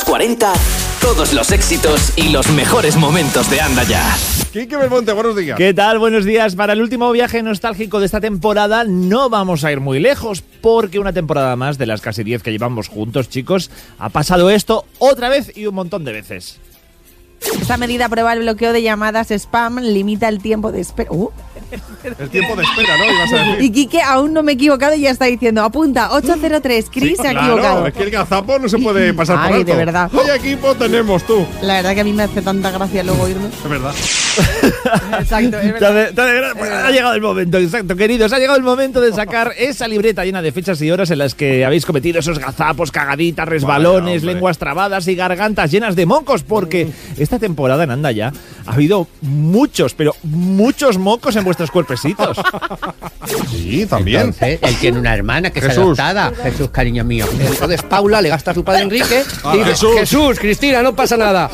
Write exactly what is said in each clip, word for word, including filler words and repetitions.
cuarenta, todos los éxitos y los mejores momentos de Anda Ya. Quique Belmonte, buenos días. ¿Qué tal? Buenos días. Para el último viaje nostálgico de esta temporada no vamos a ir muy lejos, porque una temporada más de las casi diez que llevamos juntos, chicos, ha pasado esto otra vez y un montón de veces. Esta medida aprueba el bloqueo de llamadas spam, limita el tiempo de espera. Uh. El tiempo de espera, ¿no? Ibas a decir. Y Quique aún no me he equivocado y ya está diciendo, apunta, ocho cero tres, Chris Sí, se ha claro, equivocado. es que el gazapo no se puede pasar por Ay, alto. de verdad. ¿Qué equipo tenemos tú? La verdad que a mí me hace tanta gracia luego irme. Es verdad. Exacto, es Te hace- te hace gra- pues ha llegado el momento, exacto, queridos. Ha llegado el momento de sacar esa libreta llena de fechas y horas en las que habéis cometido esos gazapos, cagaditas, resbalones, hombre. lenguas trabadas y gargantas llenas de mocos, porque esta temporada en Anda Ya ha habido muchos, pero muchos mocos en vuestros cuerpecitos. Sí, también. Entonces, él tiene una hermana que es Jesús. adoptada. Jesús, cariño mío. Entonces Paula le gasta a su padre Enrique Ah, y dice, Jesús. Jesús, Cristina, no pasa nada.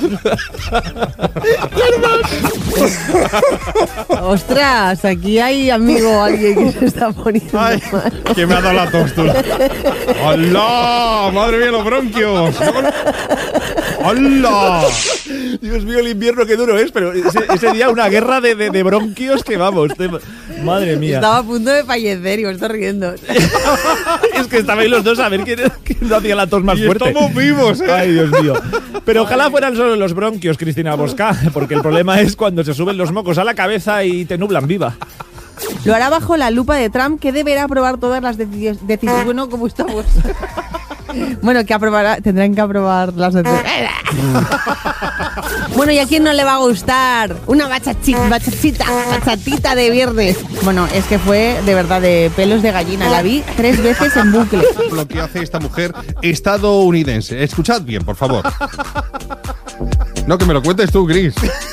Ostras, aquí hay amigo alguien que se está poniendo Ay, mal. que me ha dado la tostura. ¡Hola! ¡Madre mía, los bronquios! ¡Hola! Dios mío, el invierno qué duro es, pero ese, ese día una guerra de, de, de bronquios que vamos. te- madre mía. Estaba a punto de fallecer y me estoy riendo. Es que estabais los dos a ver quién, quién no hacía la tos más Y fuerte. estamos vivos, ¿eh? Ay, Dios mío. Pero ojalá fueran solo los bronquios, Cristina Bosca, porque el problema es cuando se suben los mocos a la cabeza y te nublan viva. Lo hará bajo la lupa de Trump, que deberá aprobar todas las deci- decisiones. Bueno, ¿cómo estamos? Bueno, que aprobará, tendrán que aprobar las decisiones. Bueno, ¿y a quién no le va a gustar? Una bachachita, bachachita, bachatita de viernes. Bueno, es que fue de verdad de pelos de gallina. La vi tres veces en bucle. Lo que hace esta mujer estadounidense. Escuchad bien, por favor. No, que me lo cuentes tú, Chris.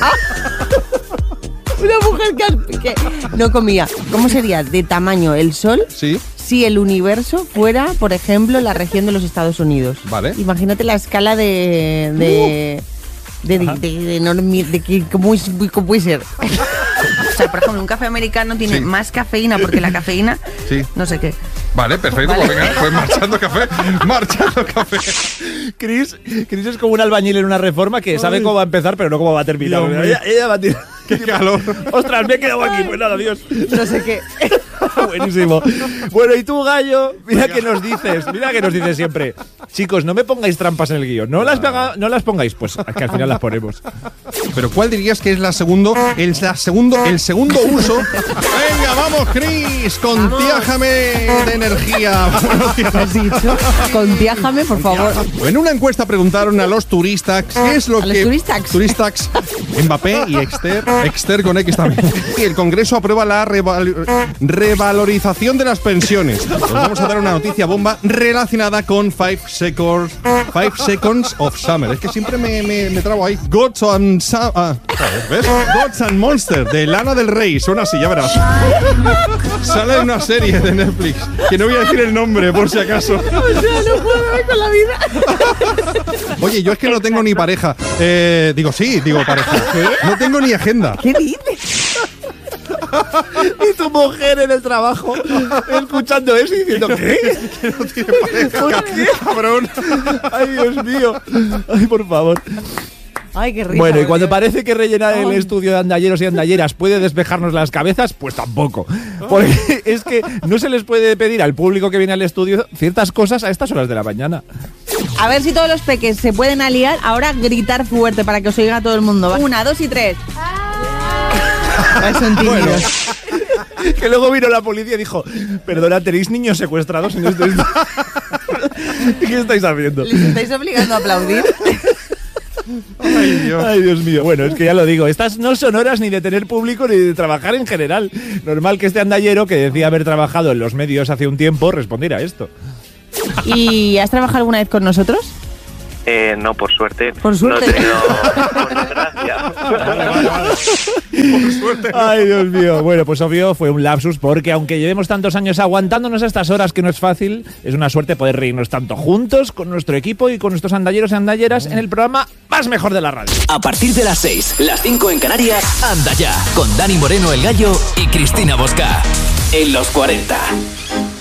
Una mujer que, que no comía. ¿Cómo sería de tamaño el sol Sí. si el universo fuera, por ejemplo, la región de los Estados Unidos? Vale. Imagínate la escala de... de de, de, de, de, enormi- de que- cómo es- cómo puede ser. O sea, por ejemplo, un café americano tiene Sí. más cafeína porque la cafeína, Sí. no sé qué. Vale, perfecto. Vale. Pues venga, pues marchando café. Marchando café. Chris, Chris es como un albañil en una reforma que sabe cómo va a empezar, pero no cómo va a terminar. Dios mío. Ella, ella va a tirar. Qué calor. Ostras, me he quedado aquí. Pues nada, Dios. No sé qué. Buenísimo. Bueno, y tú, Gallo, mira que nos dices, mira que nos dices siempre. Chicos, no me pongáis trampas en el guión. No las, haga- no las pongáis, pues que al final las ponemos. Pero ¿cuál dirías que es la segundo, el, la segundo, el segundo uso? Venga, vamos, Chris, contiájame de energía. Buenos días. ¿Has dicho? Contiájame, por favor. En una encuesta preguntaron a los turistas qué es lo ¿A los que turistax? turistax, Mbappé y Exter, Exter con X también. Y el Congreso aprueba la reval- revalorización de las pensiones. Os vamos a dar una noticia bomba relacionada con Five Seconds, Five Seconds of Summer. Es que siempre me, me, me trabo ahí. Gods and Su- ah, ¿ves? Gods and Monsters de Lana del Rey. Suena así, ya verás. Sale en una serie de Netflix que no voy a decir el nombre por si acaso. O sea, no puedo ver con la vida. Oye, yo es que no tengo ni pareja. Eh, digo, sí, digo pareja. No tengo ni agenda. ¿Qué dices? Y tu mujer en el trabajo, escuchando eso y diciendo, ¿qué? Que no tiene pareja. ¿Por qué? Cabrón. Ay, Dios mío. Ay, por favor. Ay, qué risa. Bueno, y cuando Dios. parece que rellenar el Ay. estudio de andalleros y andalleras puede despejarnos las cabezas, pues tampoco. Porque es que no se les puede pedir al público que viene al estudio ciertas cosas a estas horas de la mañana. A ver si todos los peques se pueden aliar. Ahora gritar fuerte para que os oiga todo el mundo. ¿Va? Una, dos y tres. Son tímidos. Bueno. Que luego vino la policía y dijo, perdona, ¿tenéis niños secuestrados en este estudio? ¿Qué estáis haciendo? ¿Les estáis obligando a aplaudir? Ay, Dios. Ay, Dios mío. Bueno, es que ya lo digo, estas no son horas ni de tener público ni de trabajar en general. Normal que este andallero, que decía haber trabajado en los medios hace un tiempo, respondiera a esto. ¿Y has trabajado alguna vez con nosotros? Eh, no, por suerte. Por suerte. No he tenido, por desgracia. Vale, vale, vale. Por suerte. Ay, Dios mío. Bueno, pues obvio fue un lapsus porque aunque llevemos tantos años aguantándonos a estas horas que no es fácil, es una suerte poder reírnos tanto juntos con nuestro equipo y con nuestros andalleros y andalleras en el programa más mejor de la radio. A partir de las seis, las cinco en Canarias, Anda Ya, con Dani Moreno el Gallo y Cristina Bosca. En los cuarenta.